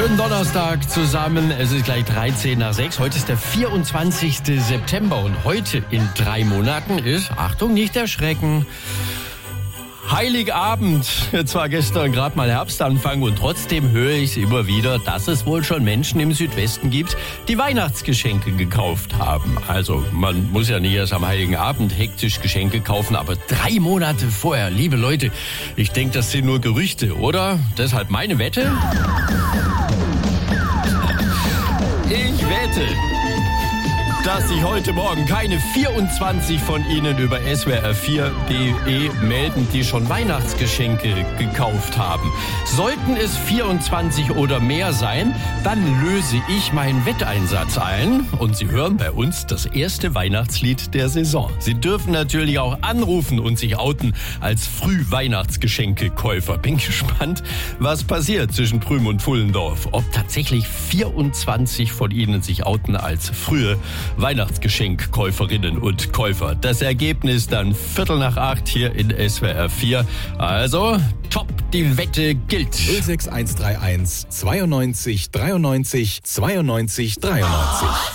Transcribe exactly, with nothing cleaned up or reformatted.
Schönen Donnerstag zusammen. Es ist gleich dreizehn nach sechs. Heute ist der vierundzwanzigste September und heute in drei Monaten ist, Achtung, nicht erschrecken, Heiligabend. Jetzt war gestern gerade mal Herbstanfang und trotzdem höre ich immer wieder, dass es wohl schon Menschen im Südwesten gibt, die Weihnachtsgeschenke gekauft haben. Also man muss ja nicht erst am Heiligen Abend hektisch Geschenke kaufen, aber drei Monate vorher. Liebe Leute, ich denke, das sind nur Gerüchte, oder? Deshalb meine Wette. Ich wette, dass sich heute Morgen keine vierundzwanzig von Ihnen über S W R vier punkt de melden, die schon Weihnachtsgeschenke gekauft haben. Sollten es vierundzwanzig oder mehr sein, dann löse ich meinen Wetteinsatz ein und Sie hören bei uns das erste Weihnachtslied der Saison. Sie dürfen natürlich auch anrufen und sich outen als Frühweihnachtsgeschenkekäufer. Bin gespannt, was passiert zwischen Prüm und Pfullendorf. Ob tatsächlich vierundzwanzig von Ihnen sich outen als frühe Weihnachtsgeschenkkäuferinnen und Käufer. Das Ergebnis dann Viertel nach acht hier in S W R vier. Also, top, die Wette gilt. null sechs eins drei eins zweiundneunzig dreiundneunzig zweiundneunzig dreiundneunzig